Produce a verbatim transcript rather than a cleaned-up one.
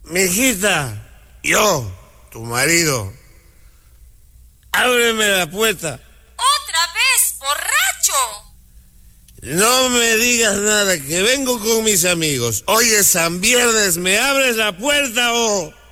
Mijita, yo, tu marido, ábreme la puerta. ¡Otra vez, borracho! No me digas nada, que vengo con mis amigos. Hoy es San Viernes, ¿me abres la puerta o...?